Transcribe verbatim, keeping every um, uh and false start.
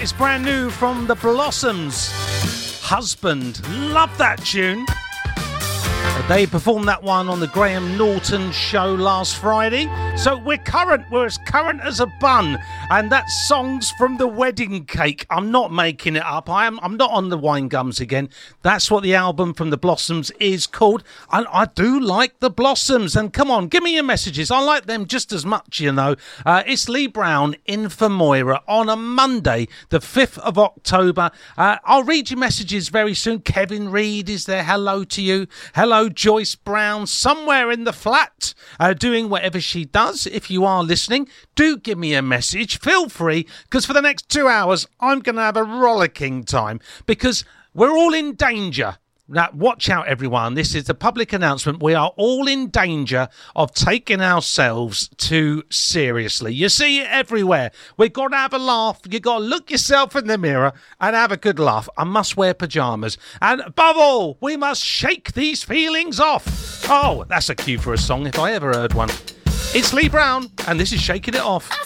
It's brand new from the Blossoms. Husband. Love that tune. They performed that one on the Graham Norton show last Friday. So we're current. We're as current as a bun. And that song's from The Wedding Cake. I'm not making it up. I am, I'm not on the wine gums again. That's what the album from the Blossoms is called. And I do like the Blossoms. And come on, give me your messages. I like them just as much, you know. Uh, it's Lee Brown in for Moira on a Monday, the fifth of October. Uh, I'll read your messages very soon. Kevin Reed is there. Hello to you. Hello, Joyce Brown, somewhere in the flat, uh, doing whatever she does. If you are listening, do give me a message. Feel free, because for the next two hours, I'm going to have a rollicking time, because we're all in danger. Now, watch out, everyone. This is a public announcement. We are all in danger of taking ourselves too seriously. You see it everywhere. We've got to have a laugh. You've got to look yourself in the mirror and have a good laugh. I must wear pyjamas. And above all, we must shake these feelings off. Oh, that's a cue for a song if I ever heard one. It's Lee Brown, and this is Shaking It Off.